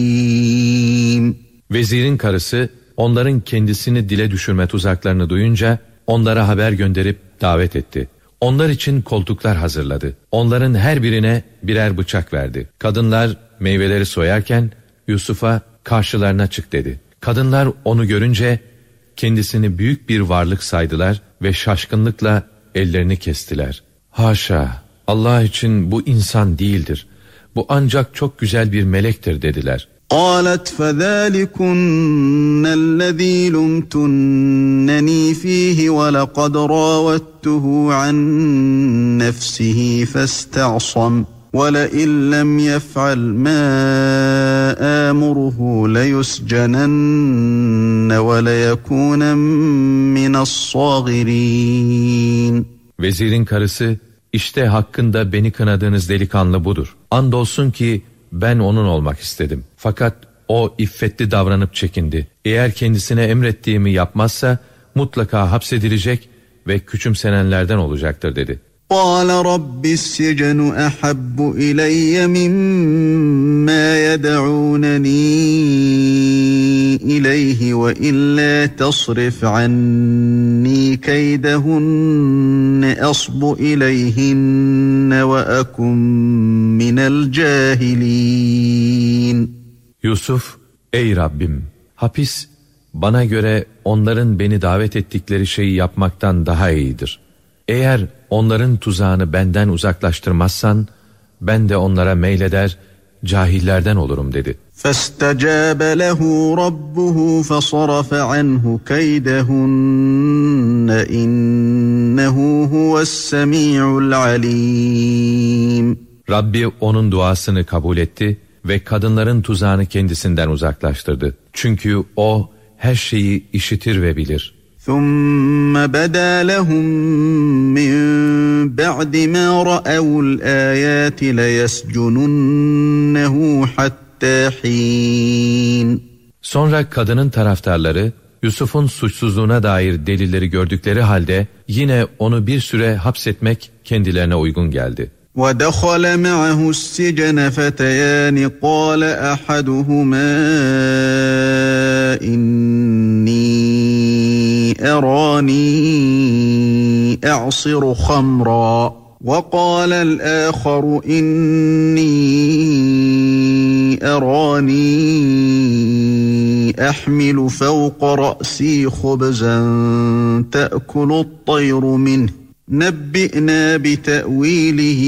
Vezirin karısı onların kendisini dile düşürme tuzaklarını duyunca onlara haber gönderip davet etti. Onlar için koltuklar hazırladı. Onların her birine birer bıçak verdi. Kadınlar meyveleri soyarken Yusuf'a karşılarına çık dedi. Kadınlar onu görünce kendisini büyük bir varlık saydılar ve şaşkınlıkla ellerini kestiler. Haşa, Allah için bu insan değildir. Bu ancak çok güzel bir melektir dediler. قالت فذلكن الذي لمتنني فيه ولقد راودته عن نفسه فاستعصم ولئن لم يفعل ما آمره ليسجنن وليكون من الصاغرين. Vezirin karısı, işte hakkında beni kınadığınız delikanlı budur. Andolsun ki ben onun olmak istedim. Fakat o iffetli davranıp çekindi. Eğer kendisine emrettiğimi yapmazsa mutlaka hapsedilecek ve küçümsenenlerden olacaktır dedi. قال رب السجن أحب إلي مما يدعونني إليه وإلا تصرف عني كيدهن أصب إليهن وأكن من الجاهلين. Yusuf, ey Rabbim, hapis bana göre onların beni davet ettikleri şeyi yapmaktan daha iyidir. Eğer onların tuzağını benden uzaklaştırmazsan, ben de onlara meyleder, cahillerden olurum dedi. فَاسْتَجَابَ لَهُ رَبُّهُ فَصَرَفَ عَنْهُ كَيْدَهُنَّ إِنَّهُ هُوَ السَّمِيعُ الْعَلِيمُ. Rabbi onun duasını kabul etti ve kadınların tuzağını kendisinden uzaklaştırdı. Çünkü o her şeyi işitir ve bilir. ثُمَّ بَدَا لَهُم مِّن بَعْدِ مَا رَأَوُا الْآيَاتِ لَيَسْجُنُنَّهُ حَتَّى حِينٍ. Sonra kadının taraftarları Yusuf'un suçsuzluğuna dair delilleri gördükleri halde yine onu bir süre hapsetmek kendilerine uygun geldi. وَدَخَلَ مَعَهُ السِّجْنَ فَتَيَانِ قَالَ أَحَدُهُمَا إِنِّي أَرَانِي أَعْصِرُ خَمْرًا وَقَالَ الْآخَرُ إِنِّي أَرَانِي أَحْمِلُ فَوْقَ رَأْسِي خُبْزًا تَأْكُلُ الطَّيْرُ مِنْهُ نَبِّئْنَا بِتَأْوِيلِهِ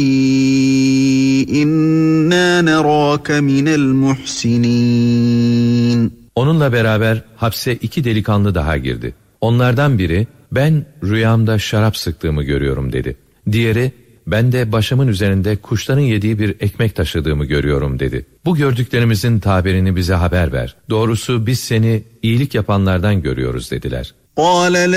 إِنَّا نَرَاكَ مِنَ الْمُحْسِنِينَ. Onunla beraber hapse 2 delikanlı daha girdi. Onlardan biri, ben rüyamda şarap sıktığımı görüyorum dedi. Diğeri, ben de başımın üzerinde kuşların yediği bir ekmek taşıdığımı görüyorum dedi. Bu gördüklerimizin tabirini bize haber ver. Doğrusu biz seni iyilik yapanlardan görüyoruz dediler. قَالَ